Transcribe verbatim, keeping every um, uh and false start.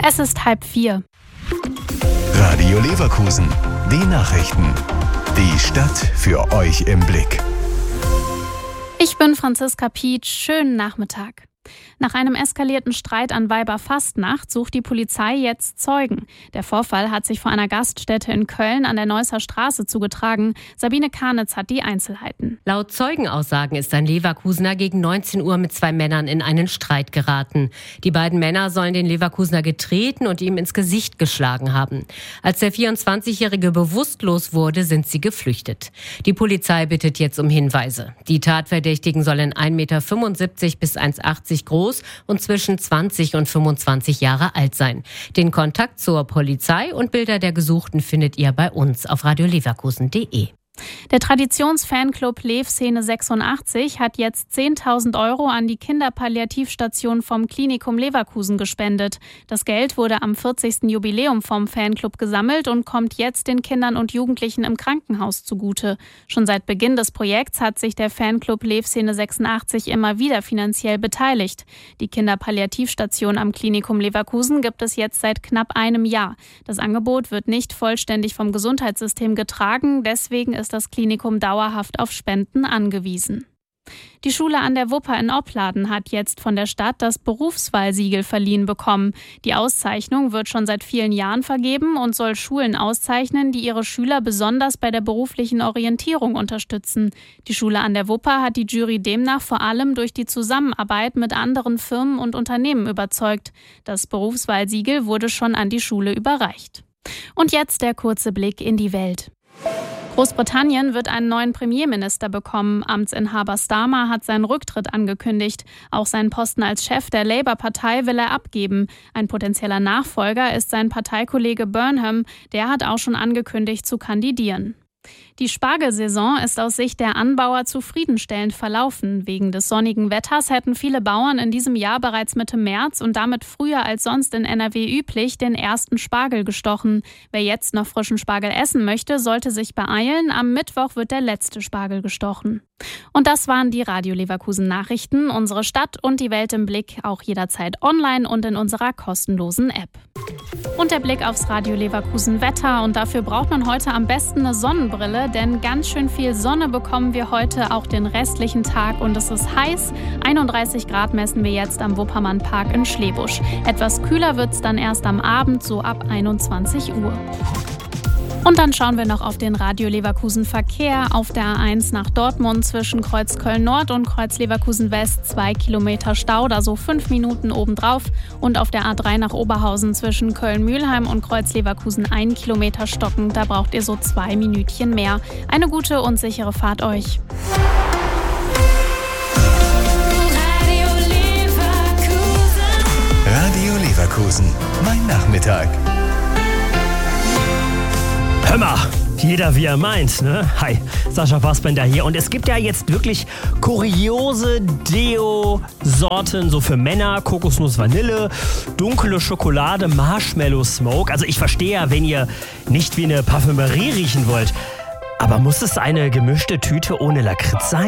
Es ist halb vier. Radio Leverkusen, die Nachrichten. Die Stadt für euch im Blick. Ich bin Franziska Pietsch. Schönen Nachmittag. Nach einem eskalierten Streit an Weiberfastnacht sucht die Polizei jetzt Zeugen. Der Vorfall hat sich vor einer Gaststätte in Köln an der Neusser Straße zugetragen. Sabine Karnitz hat die Einzelheiten. Laut Zeugenaussagen ist ein Leverkusener gegen neunzehn Uhr mit zwei Männern in einen Streit geraten. Die beiden Männer sollen den Leverkusener getreten und ihm ins Gesicht geschlagen haben. Als der vierundzwanzigjährige bewusstlos wurde, sind sie geflüchtet. Die Polizei bittet jetzt um Hinweise. Die Tatverdächtigen sollen ein Meter fünfundsiebzig bis eins Komma achtzig groß und zwischen zwanzig und fünfundzwanzig Jahre alt sein. Den Kontakt zur Polizei und Bilder der Gesuchten findet ihr bei uns auf radio leverkusen punkt de. Der Traditionsfanclub Lev-Szene sechsundachtzig hat jetzt zehntausend Euro an die Kinderpalliativstation vom Klinikum Leverkusen gespendet. Das Geld wurde am vierzigsten Jubiläum vom Fanclub gesammelt und kommt jetzt den Kindern und Jugendlichen im Krankenhaus zugute. Schon seit Beginn des Projekts hat sich der Fanclub Lev-Szene sechsundachtzig immer wieder finanziell beteiligt. Die Kinderpalliativstation am Klinikum Leverkusen gibt es jetzt seit knapp einem Jahr. Das Angebot wird nicht vollständig vom Gesundheitssystem getragen, deswegen ist das Klinikum dauerhaft auf Spenden angewiesen. Die Schule an der Wupper in Opladen hat jetzt von der Stadt das Berufswahlsiegel verliehen bekommen. Die Auszeichnung wird schon seit vielen Jahren vergeben und soll Schulen auszeichnen, die ihre Schüler besonders bei der beruflichen Orientierung unterstützen. Die Schule an der Wupper hat die Jury demnach vor allem durch die Zusammenarbeit mit anderen Firmen und Unternehmen überzeugt. Das Berufswahlsiegel wurde schon an die Schule überreicht. Und jetzt der kurze Blick in die Welt. Großbritannien wird einen neuen Premierminister bekommen. Amtsinhaber Starmer hat seinen Rücktritt angekündigt. Auch seinen Posten als Chef der Labour-Partei will er abgeben. Ein potenzieller Nachfolger ist sein Parteikollege Burnham. Der hat auch schon angekündigt zu kandidieren. Die Spargelsaison ist aus Sicht der Anbauer zufriedenstellend verlaufen. Wegen des sonnigen Wetters hätten viele Bauern in diesem Jahr bereits Mitte März und damit früher als sonst in N R W üblich den ersten Spargel gestochen. Wer jetzt noch frischen Spargel essen möchte, sollte sich beeilen. Am Mittwoch wird der letzte Spargel gestochen. Und das waren die Radio Leverkusen Nachrichten. Unsere Stadt und die Welt im Blick, auch jederzeit online und in unserer kostenlosen App. Und der Blick aufs Radio Leverkusen Wetter. Und dafür braucht man heute am besten eine Sonnenbrille, denn ganz schön viel Sonne bekommen wir heute auch den restlichen Tag. Und es ist heiß. einunddreißig Grad messen wir jetzt am Wuppermannpark in Schlebusch. Etwas kühler wird es dann erst am Abend, so ab einundzwanzig Uhr. Und dann schauen wir noch auf den Radio Leverkusen Verkehr. Auf der A eins nach Dortmund zwischen Kreuz Köln Nord und Kreuz Leverkusen West zwei Kilometer Stau, da so fünf Minuten obendrauf. Und auf der A drei nach Oberhausen zwischen Köln-Mühlheim und Kreuz Leverkusen ein Kilometer stocken, da braucht ihr so zwei Minütchen mehr. Eine gute und sichere Fahrt euch. Radio Leverkusen. Radio Leverkusen. Mein Nachmittag. Hör mal, jeder wie er meint, ne? Hi, Sascha Fassbender hier. Und es gibt ja jetzt wirklich kuriose Deo-Sorten, so für Männer, Kokosnuss Vanille, dunkle Schokolade, Marshmallow Smoke. Also ich verstehe ja, wenn ihr nicht wie eine Parfümerie riechen wollt. Aber muss es eine gemischte Tüte ohne Lakritz sein?